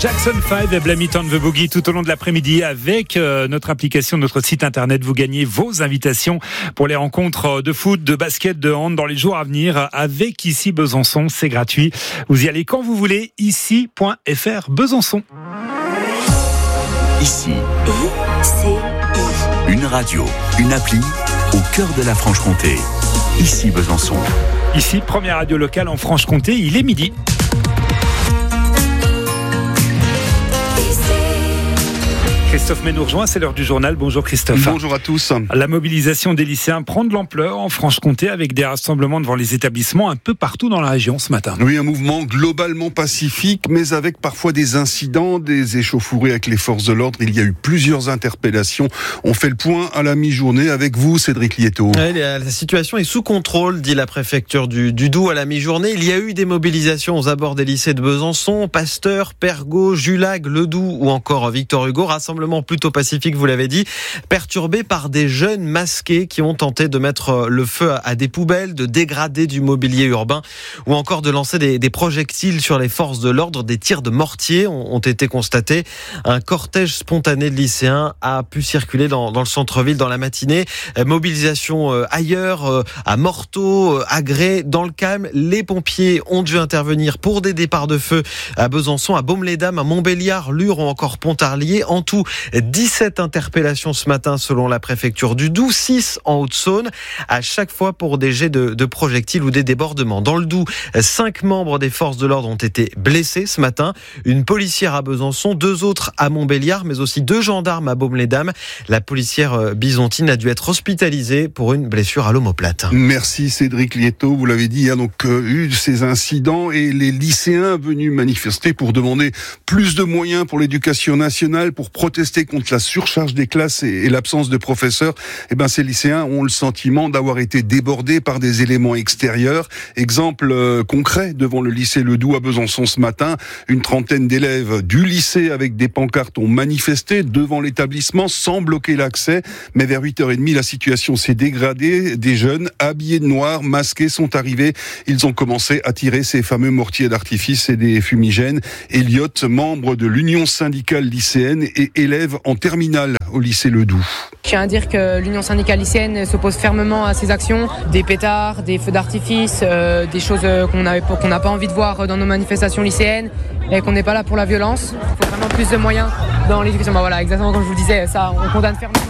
Jackson 5 et Blame It on the Boogie tout au long de l'après-midi avec notre application, notre site internet. Vous gagnez vos invitations pour les rencontres de foot, de basket, de hand dans les jours à venir avec Ici Besançon. C'est gratuit. Vous y allez quand vous voulez. Ici.fr Besançon. Ici. Une radio, une appli au cœur de la Franche-Comté. Ici Besançon. Ici, première radio locale en Franche-Comté. Il est midi. Christophe May nous rejoint, c'est l'heure du journal. Bonjour Christophe. Bonjour à tous. La mobilisation des lycéens prend de l'ampleur en Franche-Comté avec des rassemblements devant les établissements un peu partout dans la région ce matin. Oui, un mouvement globalement pacifique, mais avec parfois des incidents, des échauffourées avec les forces de l'ordre. Il y a eu plusieurs interpellations. On fait le point à la mi-journée avec vous, Cédric Lietto. La situation est sous contrôle, dit la préfecture du Doubs à la mi-journée. Il y a eu des mobilisations aux abords des lycées de Besançon, Pasteur, Pergaud, Julague, Le Doubs ou encore Victor Hugo. Rassemblement plutôt pacifique, vous l'avez dit, perturbé par des jeunes masqués qui ont tenté de mettre le feu à des poubelles, de dégrader du mobilier urbain ou encore de lancer des projectiles sur les forces de l'ordre. Des tirs de mortier ont été constatés. Un cortège spontané de lycéens a pu circuler dans le centre-ville dans la matinée. Mobilisation ailleurs, à Morteau, à Grès, dans le Calme. Les pompiers ont dû intervenir pour des départs de feu à Besançon, à Baume-les-Dames, à Montbéliard, Lure ou encore Pontarlier. En tout, 17 interpellations ce matin selon la préfecture du Doubs, 6 en Haute-Saône, à chaque fois pour des jets de projectiles ou des débordements. Dans le Doubs, 5 membres des forces de l'ordre ont été blessés ce matin. Une policière à Besançon, 2 autres à Montbéliard, mais aussi 2 gendarmes à Baume-les-Dames. La policière bisontine a dû être hospitalisée pour une blessure à l'omoplate. Merci Cédric Lietto. Vous l'avez dit, il y a donc eu ces incidents et les lycéens venus manifester pour demander plus de moyens pour l'éducation nationale, pour protester contre la surcharge des classes et l'absence de professeurs. Ces lycéens ont le sentiment d'avoir été débordés par des éléments extérieurs. Exemple concret devant le lycée Le Doubs à Besançon ce matin. Une trentaine d'élèves du lycée avec des pancartes ont manifesté devant l'établissement sans bloquer l'accès. Mais vers 8h30, la situation s'est dégradée. Des jeunes habillés de noir, masqués sont arrivés. Ils ont commencé à tirer ces fameux mortiers d'artifice et des fumigènes. Elliot, membre de l'Union syndicale lycéenne et élève en terminale au lycée Le Doubs. Je tiens à dire que l'Union syndicale lycéenne s'oppose fermement à ces actions, des pétards, des feux d'artifice, des choses qu'on n'a pas envie de voir dans nos manifestations lycéennes et qu'on n'est pas là pour la violence. Il faut vraiment plus de moyens dans l'éducation. Voilà, exactement comme je vous le disais, ça on condamne fermement.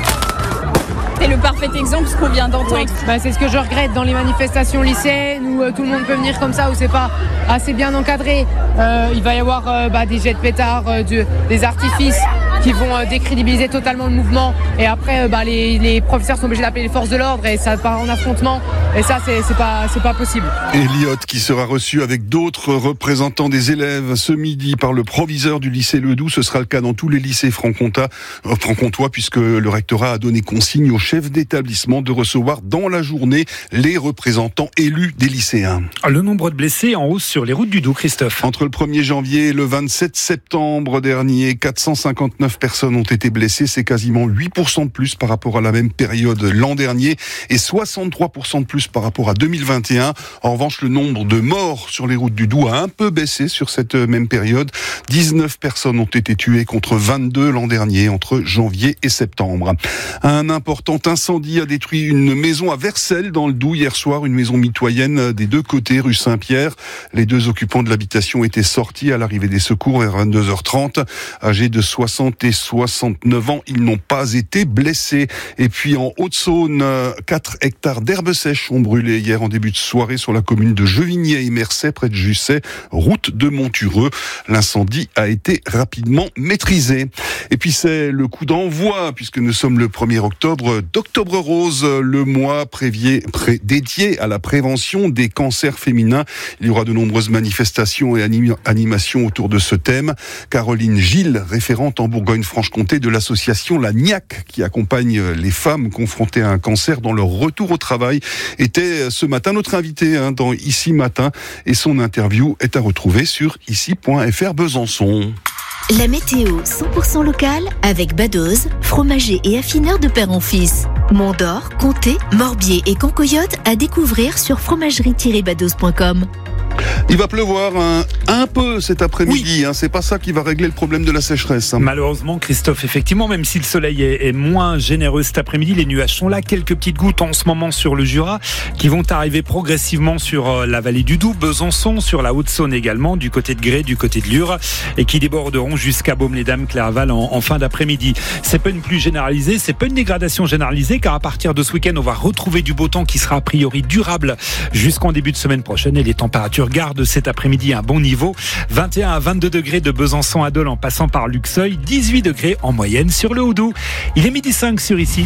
C'est le parfait exemple, ce qu'on vient d'entendre. C'est ce que je regrette dans les manifestations lycéennes où tout le monde peut venir comme ça, où c'est pas assez bien encadré. Il va y avoir des jets de pétards, des artifices qui vont décrédibiliser totalement le mouvement. Et après, les professeurs sont obligés d'appeler les forces de l'ordre et ça part en affrontement. Et ça, c'est pas possible. Elliot qui sera reçu avec d'autres représentants des élèves ce midi par le proviseur du lycée Le Doubs. Ce sera le cas dans tous les lycées franc-comtois puisque le rectorat a donné consigne au chef d'établissement de recevoir dans la journée les représentants élus des lycéens. Le nombre de blessés en hausse sur les routes du Doubs, Christophe. Entre le 1er janvier et le 27 septembre dernier, 459 personnes ont été blessées. C'est quasiment 8% de plus par rapport à la même période l'an dernier et 63% de plus par rapport à 2021. En revanche, le nombre de morts sur les routes du Doubs a un peu baissé sur cette même période. 19 personnes ont été tuées contre 22 l'an dernier entre janvier et septembre. Un important incendie a détruit une maison à Vercelles dans le Doubs hier soir, une maison mitoyenne des deux côtés, rue Saint-Pierre. Les 2 occupants de l'habitation étaient sortis à l'arrivée des secours vers 22h30. Âgés de 60 et 69 ans, ils n'ont pas été blessés. Et puis en Haute-Saône, 4 hectares d'herbes sèches ont brûlé hier en début de soirée sur la commune de Jevigné et Mercey, près de Jussey, route de Montureux. L'incendie a été rapidement maîtrisé. Et puis c'est le coup d'envoi, puisque nous sommes le 1er octobre, d'Octobre Rose, le mois dédié à la prévention des cancers féminins. Il y aura de nombreuses manifestations et animations autour de ce thème. Caroline Gilles, référente en Bourgogne-Franche-Comté de l'association La Niaque, qui accompagne les femmes confrontées à un cancer dans leur retour au travail, était ce matin notre invitée dans Ici Matin. Et son interview est à retrouver sur ici.fr Besançon. La météo 100% locale avec Badoz, fromager et affineur de père en fils. Mont-d'Or, Comté, Morbier et Cancoyote à découvrir sur fromagerie-badoz.com. Il va pleuvoir un peu cet après-midi. Oui. C'est pas ça qui va régler le problème de la sécheresse. Malheureusement, Christophe, effectivement, même si le soleil est moins généreux cet après-midi, les nuages sont là. Quelques petites gouttes en ce moment sur le Jura qui vont arriver progressivement sur la vallée du Doubs, Besançon, sur la Haute-Saône également, du côté de Grès, du côté de Lure, et qui déborderont jusqu'à Baume-les-Dames, Clerval en fin d'après-midi. C'est pas une pluie généralisée, c'est pas une dégradation généralisée, car à partir de ce week-end, on va retrouver du beau temps qui sera a priori durable jusqu'en début de semaine prochaine, et les températures gardent cet après-midi un bon niveau. 21 à 22 degrés de Besançon à Dole en passant par Luxeuil, 18 degrés en moyenne sur le Haut-Doubs. Il est 12h05 sur Ici.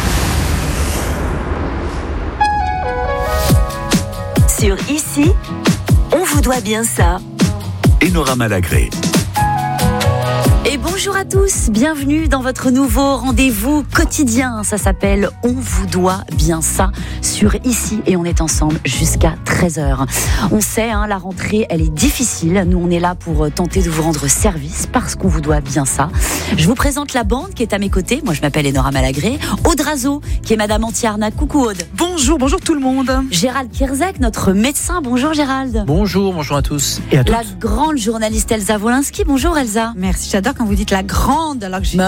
Sur Ici, on vous doit bien ça. Enora Malagré. Et bonjour à tous, bienvenue dans votre nouveau rendez-vous quotidien. Ça s'appelle On vous doit bien ça sur Ici, et on est ensemble jusqu'à 13h. On sait, la rentrée, elle est difficile. Nous, on est là pour tenter de vous rendre service parce qu'on vous doit bien ça. Je vous présente la bande qui est à mes côtés. Moi, je m'appelle Enora Malagré. Aude Razo, qui est Madame Anti-Arnaque. Coucou Aude. Bonjour tout le monde. Gérald Kierzek, notre médecin. Bonjour Gérald. Bonjour à tous et à toutes. La grande journaliste Elsa Wolinski. Bonjour Elsa. Merci, j'adore quand vous dites la grande alors que j'ai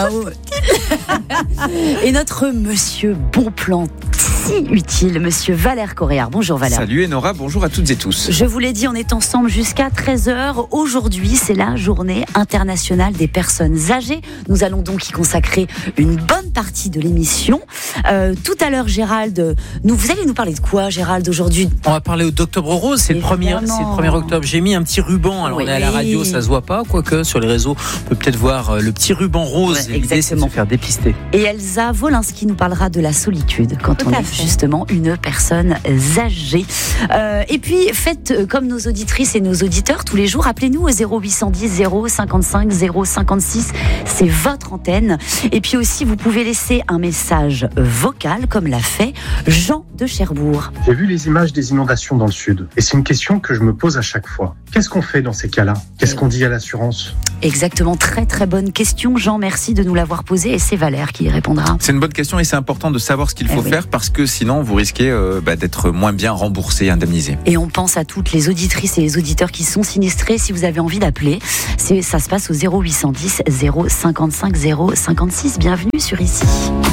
Et notre monsieur bon plan si utile, monsieur Valère Correa. Bonjour Valère. Salut Enora, bonjour à toutes et tous. Je vous l'ai dit, on est ensemble jusqu'à 13h. Aujourd'hui, c'est la journée internationale des personnes âgées. Nous allons donc y consacrer une bonne partie de l'émission. Tout à l'heure, Gérald, vous allez nous parler de quoi, Gérald, aujourd'hui? On va parler d'Octobre Rose, c'est le 1er octobre. J'ai mis un petit ruban, alors on est à la radio, ça se voit pas, quoique sur les réseaux, on peut peut-être voir le petit ruban rose. L'idée, c'est de se faire dépister. Et Elsa Wolinski nous parlera de la solitude quand on est justement une personne âgée. Et puis, faites comme nos auditrices et nos auditeurs tous les jours. Appelez-nous au 0810 055 056. C'est votre antenne. Et puis aussi, vous pouvez laisser un message vocal, comme l'a fait Jean de Cherbourg. J'ai vu les images des inondations dans le sud. Et c'est une question que je me pose à chaque fois. Qu'est-ce qu'on fait dans ces cas-là? Qu'est-ce qu'on dit à l'assurance? Exactement, très très bonne question. Jean, merci de nous l'avoir posée, et c'est Valère qui y répondra. C'est une bonne question, et c'est important de savoir ce qu'il faut faire, parce que sinon vous risquez d'être moins bien remboursé, indemnisé. Et on pense à toutes les auditrices et les auditeurs qui sont sinistrés. Si vous avez envie d'appeler, ça se passe au 0810 055 056. Bienvenue sur Ici.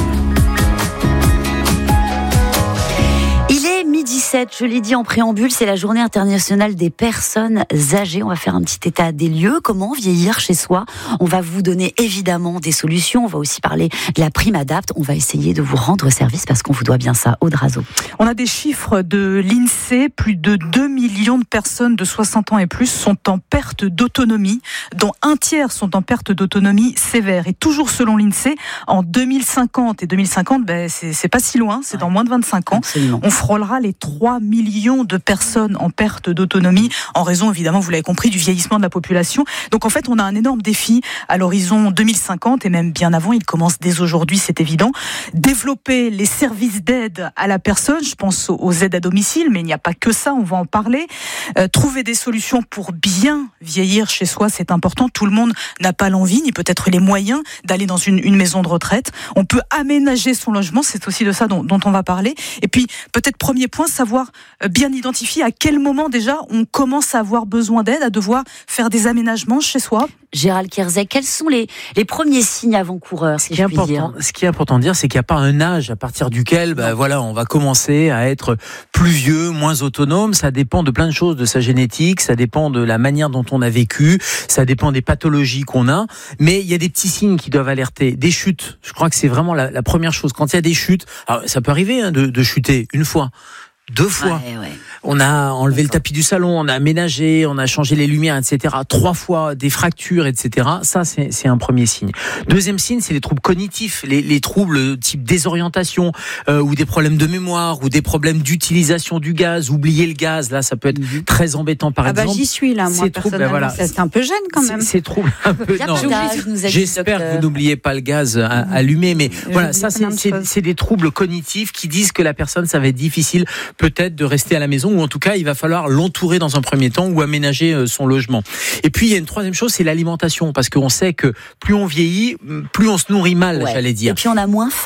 Il est 12h17, je l'ai dit en préambule, c'est la journée internationale des personnes âgées. On va faire un petit état des lieux, comment vieillir chez soi. On va vous donner évidemment des solutions, on va aussi parler de la prime Adapt. On va essayer de vous rendre service parce qu'on vous doit bien ça. Aude Razo. On a des chiffres de l'INSEE, plus de 2 millions de personnes de 60 ans et plus sont en perte d'autonomie, dont un tiers sont en perte d'autonomie sévère. Et toujours selon l'INSEE, en 2050, c'est pas si loin, c'est dans moins de 25 ans, absolument. On frôlera les 3 millions de personnes en perte d'autonomie, en raison évidemment, vous l'avez compris, du vieillissement de la population. Donc en fait, on a un énorme défi à l'horizon 2050, et même bien avant, il commence dès aujourd'hui, c'est évident. Développer les services d'aide à la personne, je pense aux aides à domicile, mais il n'y a pas que ça, on va en parler. Trouver des solutions pour bien vieillir chez soi, c'est important. Tout le monde n'a pas l'envie, ni peut-être les moyens d'aller dans une maison de retraite. On peut aménager son logement, c'est aussi de ça dont on va parler. Et puis, peut-être premier point, savoir bien identifier à quel moment déjà on commence à avoir besoin d'aide, à devoir faire des aménagements chez soi. Gérald Kierzek, quels sont les premiers signes avant-coureurs, si je puis dire? Ce qui est important de dire, c'est qu'il n'y a pas un âge à partir duquel on va commencer à être plus vieux, moins autonome. Ça dépend de plein de choses, de sa génétique, ça dépend de la manière dont on a vécu, ça dépend des pathologies qu'on a. Mais il y a des petits signes qui doivent alerter. Des chutes, je crois que c'est vraiment la première chose. Quand il y a des chutes, alors ça peut arriver de chuter une fois, 2 fois. Ouais. On a enlevé le tapis du salon, on a aménagé, on a changé les lumières, etc. 3 fois, des fractures, etc. Ça, c'est un premier signe. Deuxième signe, c'est les troubles cognitifs, les troubles type désorientation, ou des problèmes de mémoire, ou des problèmes d'utilisation du gaz. Oublier le gaz, là, ça peut être très embêtant, par exemple. J'y suis là, moi, personnellement. C'est un peu jeune, quand même. Ces troubles un peu... J'espère que vous n'oubliez pas le gaz allumé, mais voilà, ça, c'est des troubles cognitifs qui disent que la personne, ça va être difficile peut-être de rester à la maison, ou en tout cas il va falloir l'entourer dans un premier temps ou aménager son logement. Et puis il y a une troisième chose, c'est l'alimentation, parce qu'on sait que plus on vieillit, plus on se nourrit mal, j'allais dire. Et puis on a moins faim.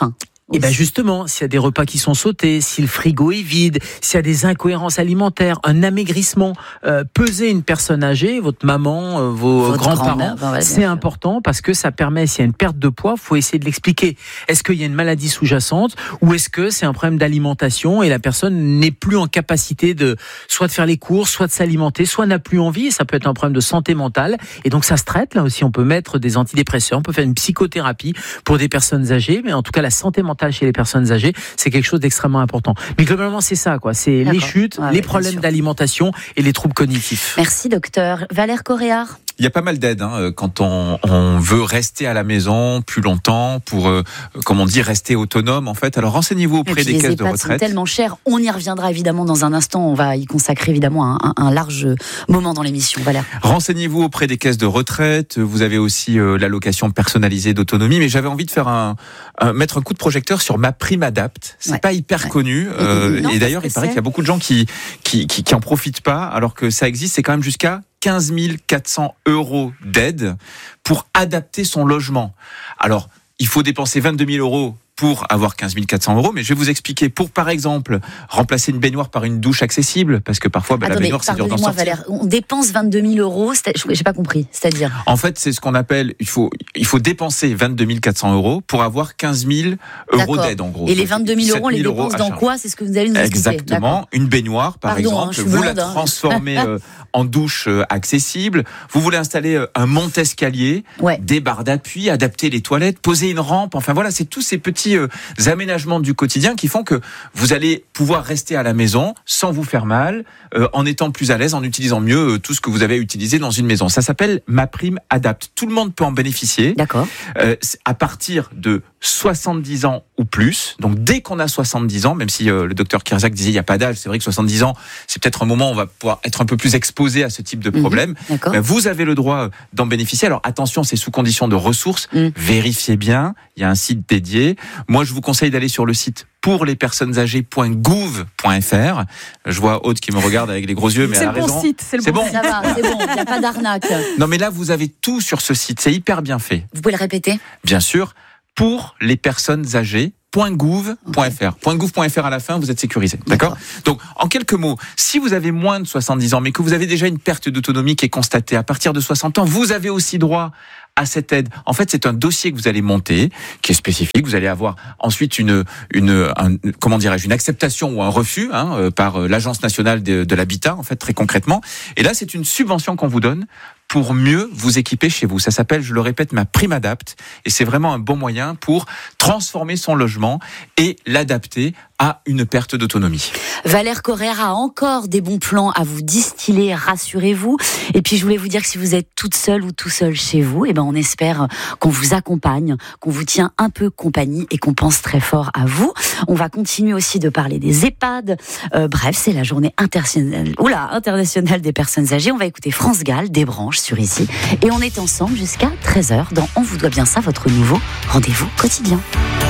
Et bien justement, s'il y a des repas qui sont sautés, si le frigo est vide, s'il y a des incohérences alimentaires, un amaigrissement, peser une personne âgée, votre maman, vos grands-parents, c'est important parce que ça permet, s'il y a une perte de poids, il faut essayer de l'expliquer. Est-ce qu'il y a une maladie sous-jacente ou est-ce que c'est un problème d'alimentation et la personne n'est plus en capacité de soit de faire les courses, soit de s'alimenter, soit n'a plus envie, ça peut être un problème de santé mentale et donc ça se traite. Là aussi, on peut mettre des antidépresseurs, on peut faire une psychothérapie pour des personnes âgées, mais en tout cas la santé mentale chez les personnes âgées, c'est quelque chose d'extrêmement important. Mais globalement, c'est ça, quoi. C'est les chutes, les problèmes d'alimentation et les troubles cognitifs. Merci, docteur. Valère Coréard. Il y a pas mal d'aides quand on veut rester à la maison plus longtemps pour, comme on dit, rester autonome en fait. Alors renseignez-vous auprès des caisses de retraite. C'est tellement cher. On y reviendra évidemment dans un instant. On va y consacrer évidemment un large moment dans l'émission. Valère. Renseignez-vous auprès des caisses de retraite. Vous avez aussi l'allocation personnalisée d'autonomie. Mais j'avais envie de faire mettre un coup de projecteur sur MaPrimeAdapt. C'est pas hyper connu. Non, et d'ailleurs, il paraît qu'il y a beaucoup de gens qui en profitent pas, alors que ça existe. C'est quand même jusqu'à 15 400 € d'aide pour adapter son logement. Alors, il faut dépenser 22 000 € pour avoir 15 400 €, mais je vais vous expliquer. Pour, par exemple, remplacer une baignoire par une douche accessible, parce que parfois, la baignoire, c'est dur d'en sortir. Valère, on dépense 22 000 €, j'ai pas compris, c'est-à-dire? En fait, c'est ce qu'on appelle, il faut dépenser 22 400 € pour avoir 15 000 € d'aide, en gros. Et les 22 000 €, on les dépense dans quoi? C'est ce que vous allez nous expliquer. Exactement. Une baignoire, par exemple, vous la transformez en douche accessible. Vous voulez installer un monte-escalier, des barres d'appui, adapter les toilettes, poser une rampe. Enfin voilà, c'est tous ces petits aménagements du quotidien qui font que vous allez pouvoir rester à la maison sans vous faire mal, en étant plus à l'aise, en utilisant mieux tout ce que vous avez utilisé dans une maison. Ça s'appelle MaPrimeAdapt. Tout le monde peut en bénéficier. D'accord. À partir de 70 ans ou plus. Donc dès qu'on a 70 ans, même si le docteur Kirzac disait il n'y a pas d'âge, c'est vrai que 70 ans, c'est peut-être un moment où on va pouvoir être un peu plus exposé à ce type de problème. Vous avez le droit d'en bénéficier. Alors attention, c'est sous condition de ressources. Vérifiez bien, il y a un site dédié. Moi, je vous conseille d'aller sur le site pourlespersonnesâgées.gouv.fr. Je vois Aude qui me regarde avec les gros yeux, mais elle a raison. C'est le bon site. Ça va, c'est bon, il n'y a pas d'arnaque. Non, mais là, vous avez tout sur ce site. C'est hyper bien fait. Vous pouvez le répéter? Bien sûr. Pour les personnes âgées. .gouv.fr. .gouv.fr à la fin, vous êtes sécurisé. D'accord ? Donc, en quelques mots, si vous avez moins de 70 ans, mais que vous avez déjà une perte d'autonomie qui est constatée à partir de 60 ans, vous avez aussi droit à cette aide. En fait, c'est un dossier que vous allez monter, qui est spécifique. Vous allez avoir ensuite une acceptation ou un refus, par l'Agence nationale de l'habitat, en fait, très concrètement. Et là, c'est une subvention qu'on vous donne pour mieux vous équiper chez vous. Ça s'appelle, je le répète, MaPrimeAdapt. Et c'est vraiment un bon moyen pour transformer son logement et l'adapter à une perte d'autonomie. Valère Coréard a encore des bons plans à vous distiller, rassurez-vous. Et puis je voulais vous dire que si vous êtes toute seule ou tout seul chez vous, on espère qu'on vous accompagne, qu'on vous tient un peu compagnie et qu'on pense très fort à vous. On va continuer aussi de parler des EHPAD. Bref, c'est la journée internationale des personnes âgées. On va écouter France Gall, des branches sur ici. Et on est ensemble jusqu'à 13h dans On vous doit bien ça, votre nouveau rendez-vous quotidien.